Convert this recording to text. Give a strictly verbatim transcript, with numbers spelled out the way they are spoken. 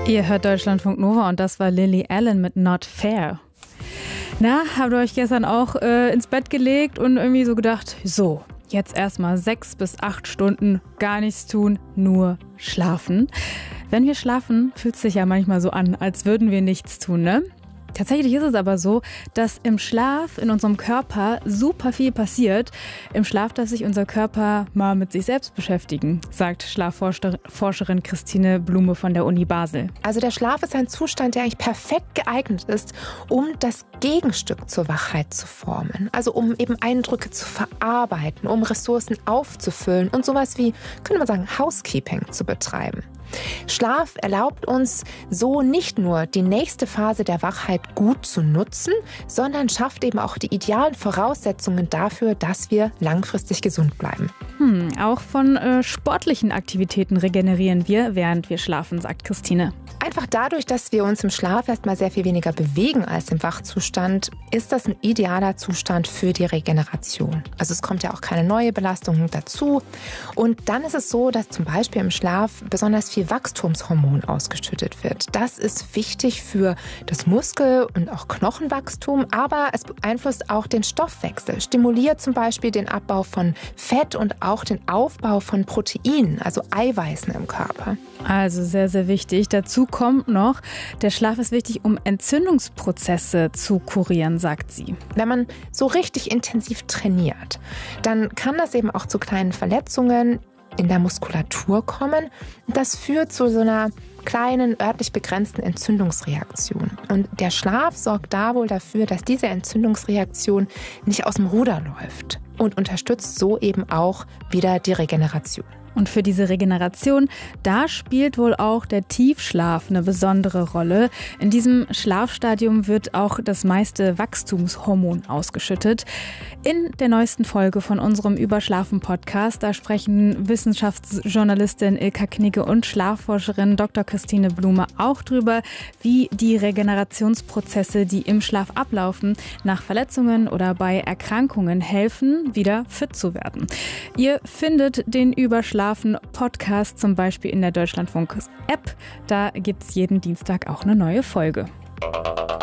Ihr hört Deutschlandfunk Nova und das war Lily Allen mit Not Fair. Na, habt ihr euch gestern auch äh, ins Bett gelegt und irgendwie so gedacht, so, jetzt erstmal sechs bis acht Stunden gar nichts tun, nur schlafen. Wenn wir schlafen, fühlt es sich ja manchmal so an, als würden wir nichts tun, ne? Tatsächlich ist es aber so, dass im Schlaf in unserem Körper super viel passiert. Im Schlaf darf sich unser Körper mal mit sich selbst beschäftigen, sagt Schlafforscherin Christine Blume von der Uni Basel. Also der Schlaf ist ein Zustand, der eigentlich perfekt geeignet ist, um das Gegenstück zur Wachheit zu formen. Also um eben Eindrücke zu verarbeiten, um Ressourcen aufzufüllen und sowas wie, könnte man sagen, Housekeeping zu betreiben. Schlaf erlaubt uns so nicht nur die nächste Phase der Wachheit gut zu nutzen, sondern schafft eben auch die idealen Voraussetzungen dafür, dass wir langfristig gesund bleiben. Hm, auch von äh, sportlichen Aktivitäten regenerieren wir, während wir schlafen, sagt Christine. Einfach dadurch, dass wir uns im Schlaf erstmal sehr viel weniger bewegen als im Wachzustand, ist das ein idealer Zustand für die Regeneration. Also es kommt ja auch keine neue Belastung dazu. Und dann ist es so, dass zum Beispiel im Schlaf besonders viel Wachstumshormon ausgeschüttet wird. Das ist wichtig für das Muskel- und auch Knochenwachstum, aber es beeinflusst auch den Stoffwechsel, stimuliert zum Beispiel den Abbau von Fett und auch den Aufbau von Proteinen, also Eiweißen im Körper. Also sehr, sehr wichtig. Dazu kommt noch, der Schlaf ist wichtig, um Entzündungsprozesse zu kurieren, sagt sie. Wenn man so richtig intensiv trainiert, dann kann das eben auch zu kleinen Verletzungen in der Muskulatur kommen. Das führt zu so einer kleinen, örtlich begrenzten Entzündungsreaktion. Und der Schlaf sorgt da wohl dafür, dass diese Entzündungsreaktion nicht aus dem Ruder läuft und unterstützt so eben auch wieder die Regeneration. Und für diese Regeneration, da spielt wohl auch der Tiefschlaf eine besondere Rolle. In diesem Schlafstadium wird auch das meiste Wachstumshormon ausgeschüttet. In der neuesten Folge von unserem Überschlafen-Podcast, da sprechen Wissenschaftsjournalistin Ilka Knigge und Schlafforscherin Doktor Christine Blume auch drüber, wie die Regenerationsprozesse, die im Schlaf ablaufen, nach Verletzungen oder bei Erkrankungen helfen, wieder fit zu werden. Ihr findet den Überschlafen Podcast zum Beispiel in der Deutschlandfunk-App. Da gibt es jeden Dienstag auch eine neue Folge.